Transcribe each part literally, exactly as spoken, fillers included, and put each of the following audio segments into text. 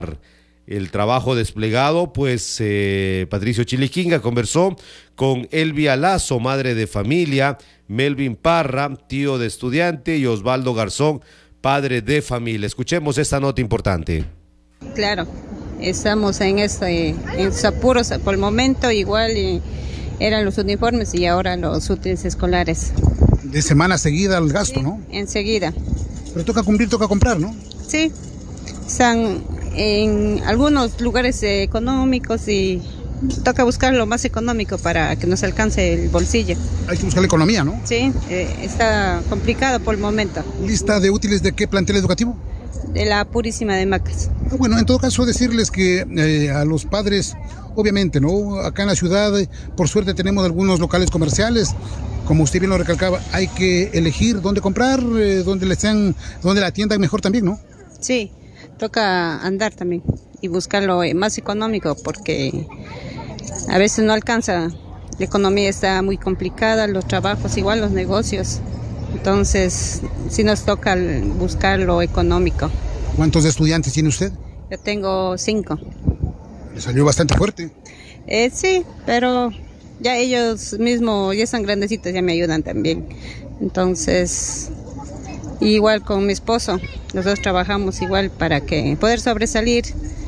el trabajo desplegado, pues eh, Patricio Chiliquinga conversó con Elvia Lazo, madre de familia, Melvin Parra, tío de estudiante, y Osvaldo Garzón, padre de familia. Escuchemos esta nota importante. Claro, estamos en este, en estos apuros por el momento, igual y eran los uniformes y ahora los útiles escolares. De semana seguida el gasto, Sí, ¿no? enseguida. Pero toca cumplir, toca comprar, ¿no? Sí, están en algunos lugares eh, económicos y toca buscar lo más económico para que nos alcance el bolsillo. Hay que buscar la economía, ¿no? Sí, eh, está complicado por el momento. ¿Lista de útiles de qué plantel educativo? De la Purísima de Macas. Ah, bueno, en todo caso decirles que eh, a los padres, obviamente, ¿no? Acá en la ciudad, por suerte tenemos algunos locales comerciales, como usted bien lo recalcaba, hay que elegir dónde comprar, eh, dónde le sean, dónde la atiendan mejor también, ¿no? Sí, toca andar también y buscar lo más económico porque a veces no alcanza. La economía está muy complicada, los trabajos igual, los negocios. Entonces, sí nos toca buscar lo económico. ¿Cuántos estudiantes tiene usted? Yo tengo cinco. Le salió bastante fuerte. Eh, sí, pero ya ellos mismos ya están grandecitos, ya me ayudan también. Entonces, igual con mi esposo, los dos trabajamos igual para que poder sobresalir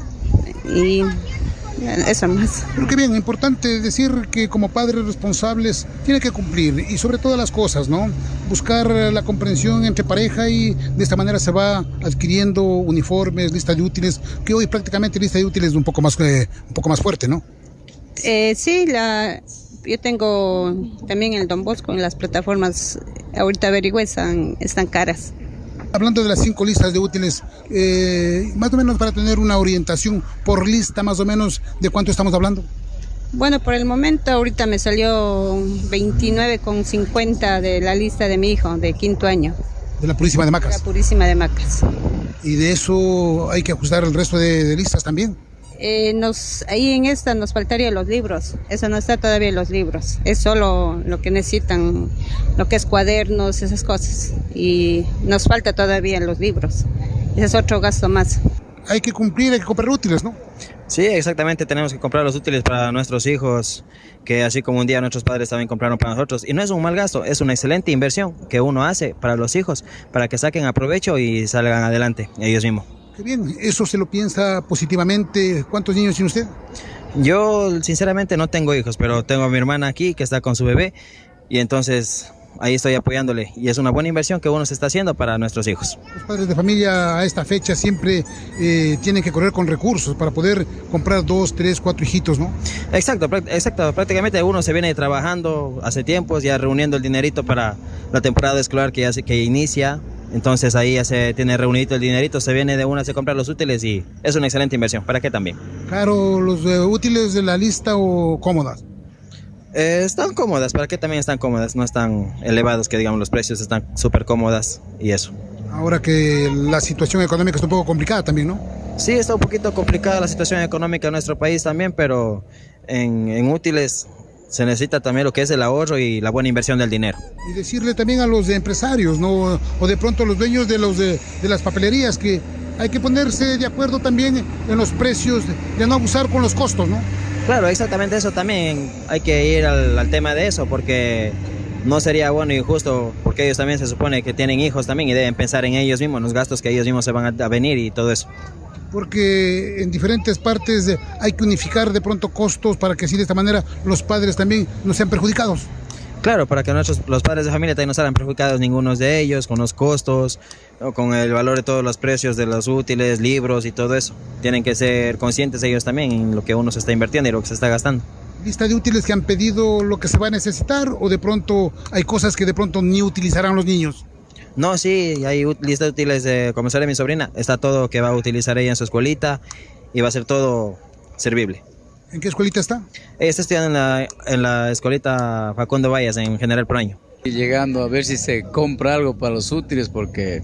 y eso más. Pero qué bien, importante decir que como padres responsables tiene que cumplir y sobre todas las cosas, ¿no? Buscar la comprensión entre pareja y de esta manera se va adquiriendo uniformes, lista de útiles, que hoy prácticamente lista de útiles es un poco más, eh, un poco más fuerte, ¿no? Eh, sí, la, yo tengo también el Don Bosco en las plataformas, ahorita averigüé, están, están caras. Hablando de las cinco listas de útiles, eh, más o menos para tener una orientación por lista, más o menos, ¿de cuánto estamos hablando? Bueno, por el momento ahorita me salió veintinueve con cincuenta de la lista de mi hijo, de quinto año. De la Purísima de Macas. La Purísima de Macas. Y de eso hay que ajustar el resto de, de listas también. Eh, nos, ahí en esta nos faltaría los libros, eso no está todavía en los libros, es solo lo que necesitan, lo que es cuadernos, esas cosas, y nos falta todavía los libros, ese es otro gasto más. Hay que cumplir, hay que comprar útiles, ¿no? Sí, exactamente, tenemos que comprar los útiles para nuestros hijos, que así como un día nuestros padres también compraron para nosotros, y no es un mal gasto, es una excelente inversión que uno hace para los hijos, para que saquen a provecho y salgan adelante ellos mismos. Qué bien, eso se lo piensa positivamente. ¿Cuántos niños tiene usted? Yo sinceramente no tengo hijos, pero tengo a mi hermana aquí que está con su bebé y entonces ahí estoy apoyándole y es una buena inversión que uno se está haciendo para nuestros hijos. Los padres de familia a esta fecha siempre eh, tienen que correr con recursos para poder comprar dos, tres, cuatro hijitos, ¿no? Exacto, exacto, prácticamente uno se viene trabajando hace tiempos, ya reuniendo el dinerito para la temporada escolar que, ya se, que inicia. Entonces ahí ya se tiene reunido el dinerito, se viene de una, se compra los útiles y es una excelente inversión. ¿Para qué también? Claro, los eh, útiles de la lista o cómodas. Eh, están cómodas, ¿para qué también están cómodas? No están elevados, que digamos los precios están súper cómodas y eso. Ahora que la situación económica está un poco complicada también, ¿no? Sí, está un poquito complicada la situación económica en nuestro país también, pero en, en útiles se necesita también lo que es el ahorro y la buena inversión del dinero. Y decirle también a los empresarios, ¿no? O de pronto a los dueños de, los de, de las papelerías que hay que ponerse de acuerdo también en los precios, de no abusar con los costos, ¿no? Claro, exactamente eso también hay que ir al, al tema de eso porque no sería bueno y justo porque ellos también se supone que tienen hijos también y deben pensar en ellos mismos, en los gastos que ellos mismos se van a, a venir y todo eso. Porque en diferentes partes hay que unificar de pronto costos para que así de esta manera los padres también no sean perjudicados. Claro, para que nuestros, los padres de familia también no salgan perjudicados ninguno de ellos, con los costos, ¿no? Con el valor de todos los precios de los útiles, libros y todo eso. Tienen que ser conscientes ellos también en lo que uno se está invirtiendo y lo que se está gastando. ¿Lista de útiles que han pedido lo que se va a necesitar o de pronto hay cosas que de pronto ni utilizarán los niños? No, sí, hay lista de útiles de comenzar de mi sobrina. Está todo que va a utilizar ella en su escuelita y va a ser todo servible. ¿En qué escuelita está? Ella está estudiando en la, en la escuelita Facundo Vallas, en General Proaño. Y llegando a ver si se compra algo para los útiles porque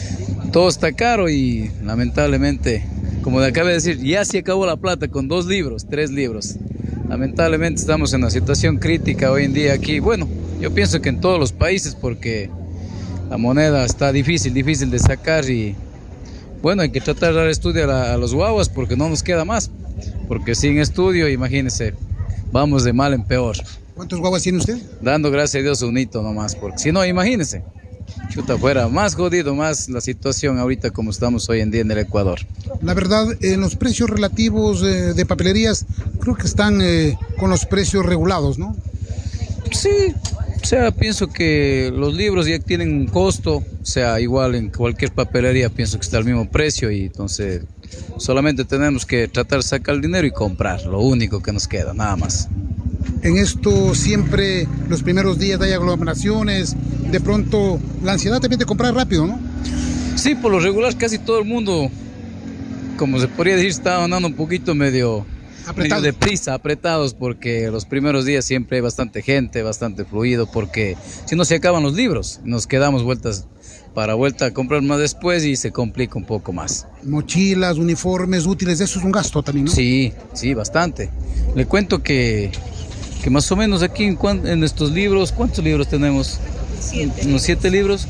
todo está caro y lamentablemente, como le acabo de decir, ya se acabó la plata con dos libros, tres libros. Lamentablemente estamos en una situación crítica hoy en día aquí. Bueno, yo pienso que en todos los países porque la moneda está difícil, difícil de sacar y bueno, hay que tratar de dar estudio a, la, a los guaguas porque no nos queda más. Porque sin estudio, imagínense, vamos de mal en peor. ¿Cuántos guaguas tiene usted? Dando gracias a Dios un hito nomás, porque si no, imagínense, chuta, fuera más jodido, más la situación ahorita como estamos hoy en día en el Ecuador. La verdad, en los precios relativos eh, de papelerías, creo que están eh, con los precios regulados, ¿no? Sí, o sea, pienso que los libros ya tienen un costo, o sea, igual en cualquier papelería pienso que está al mismo precio y entonces solamente tenemos que tratar de sacar el dinero y comprar, lo único que nos queda, nada más. En esto siempre los primeros días hay aglomeraciones, de pronto la ansiedad también de comprar rápido, ¿no? Sí, por lo regular casi todo el mundo, como se podría decir, está andando un poquito medio, medio deprisa, apretados, porque los primeros días siempre hay bastante gente, bastante fluido, porque si no se acaban los libros, nos quedamos vueltas para vuelta a comprar más después y se complica un poco más. Mochilas, uniformes, útiles, eso es un gasto también, ¿no? Sí, sí, bastante. Le cuento que, que más o menos aquí en, en estos libros, ¿cuántos libros tenemos? Siete. ¿Unos siete libros?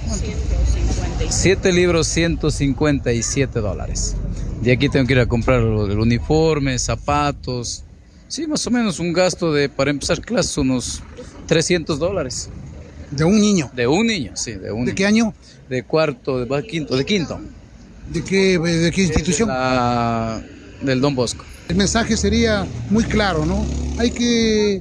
Siete libros, ciento cincuenta y siete dólares. De aquí tengo que ir a comprar el uniforme, zapatos. Sí, más o menos un gasto de, para empezar clases, unos trescientos dólares. ¿De un niño? De un niño, sí, de un ¿De niño. qué año? De cuarto, de quinto, de quinto. ¿De qué, de qué institución? De la, del Don Bosco. El mensaje sería muy claro, ¿no? Hay que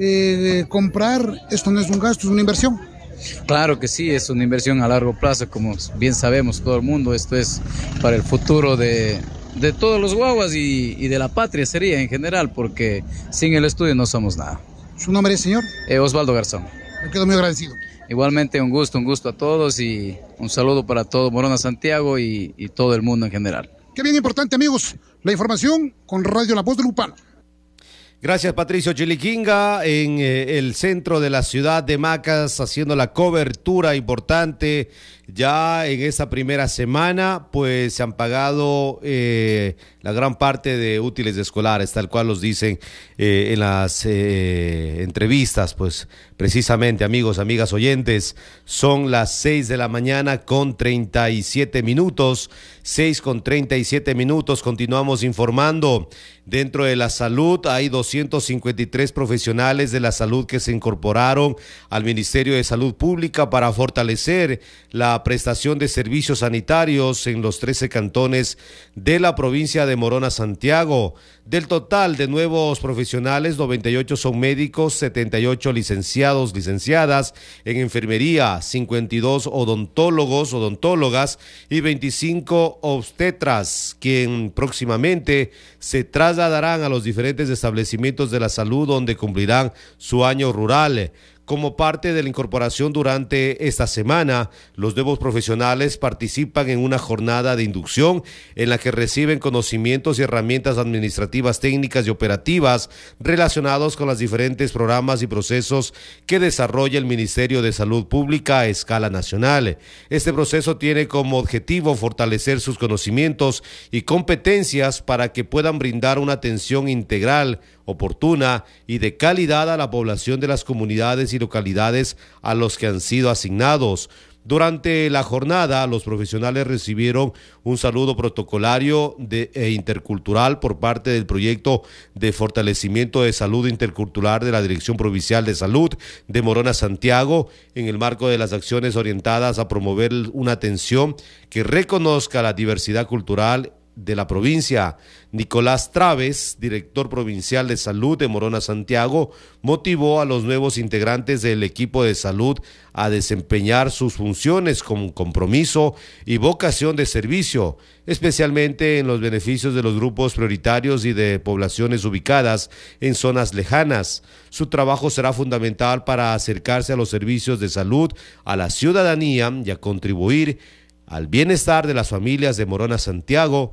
eh, comprar, esto no es un gasto, es una inversión. Claro que sí, es una inversión a largo plazo, como bien sabemos todo el mundo, esto es para el futuro de, de todos los guaguas y, y de la patria sería en general, porque sin el estudio no somos nada. ¿Su nombre es, señor? Eh, Osvaldo Garzón. Me quedo muy agradecido. Igualmente un gusto, un gusto a todos y un saludo para todo Morona Santiago y, y todo el mundo en general. Qué bien importante, amigos, la información con Radio La Voz de Lupano. Gracias, Patricio Chiliquinga, en eh, el centro de la ciudad de Macas, haciendo la cobertura importante. Ya en esta primera semana, pues se han pagado eh, la gran parte de útiles escolares, tal cual los dicen eh, en las eh, entrevistas. Pues precisamente, amigos, amigas oyentes, son las seis de la mañana con treinta y siete minutos, seis con treinta y siete minutos, continuamos informando. Dentro de la salud hay doscientos cincuenta y tres profesionales de la salud que se incorporaron al Ministerio de Salud Pública para fortalecer la prestación de servicios sanitarios en los trece cantones de la provincia de Morona Santiago. Del total de nuevos profesionales, noventa y ocho son médicos, setenta y ocho licenciados, licenciadas en enfermería, cincuenta y dos odontólogos, odontólogas y veinticinco obstetras, quien próximamente se trasladarán a los diferentes establecimientos de la salud donde cumplirán su año rural. Como parte de la incorporación durante esta semana, los nuevos profesionales participan en una jornada de inducción en la que reciben conocimientos y herramientas administrativas, técnicas y operativas relacionados con los diferentes programas y procesos que desarrolla el Ministerio de Salud Pública a escala nacional. Este proceso tiene como objetivo fortalecer sus conocimientos y competencias para que puedan brindar una atención integral, oportuna y de calidad a la población de las comunidades y localidades a los que han sido asignados. Durante la jornada, los profesionales recibieron un saludo protocolario de, e intercultural por parte del proyecto de fortalecimiento de salud intercultural de la Dirección Provincial de Salud de Morona Santiago, en el marco de las acciones orientadas a promover una atención que reconozca la diversidad cultural de la provincia. Nicolás Traves, director provincial de salud de Morona Santiago, motivó a los nuevos integrantes del equipo de salud a desempeñar sus funciones con compromiso y vocación de servicio, especialmente en los beneficios de los grupos prioritarios y de poblaciones ubicadas en zonas lejanas. Su trabajo será fundamental para acercarse a los servicios de salud a la ciudadanía y a contribuir al bienestar de las familias de Morona Santiago,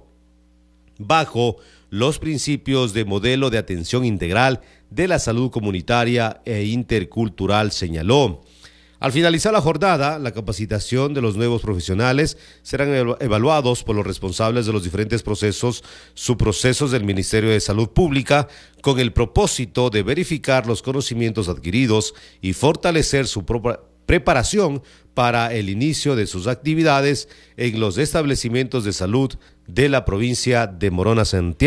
bajo los principios de modelo de atención integral de la salud comunitaria e intercultural, señaló. Al finalizar la jornada, la capacitación de los nuevos profesionales serán evaluados por los responsables de los diferentes procesos, subprocesos del Ministerio de Salud Pública, con el propósito de verificar los conocimientos adquiridos y fortalecer su propia preparación para el inicio de sus actividades en los establecimientos de salud de la provincia de Morona Santiago.